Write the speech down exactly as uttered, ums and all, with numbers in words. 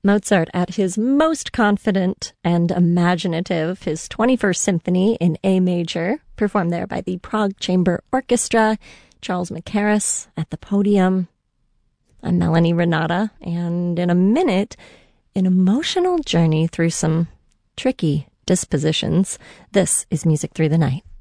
Mozart at his most confident and imaginative, his twenty-first Symphony in A major, performed there by the Prague Chamber Orchestra. Charles Mackerras at the podium. I'm Melanie Renata, and in a minute, an emotional journey through some tricky dispositions. This is Music Through the Night.